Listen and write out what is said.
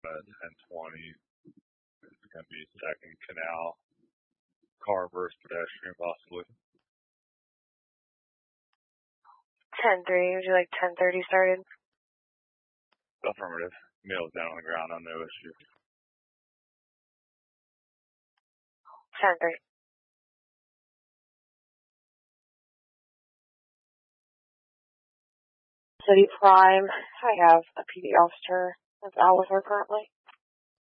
1020. It's going to be second canal. Car versus pedestrian, possibly. 10-3. Would you like 10:30 started? Affirmative. Meals down on the ground on no issue. 10-3. City Prime. I have a PD officer that's out with her currently.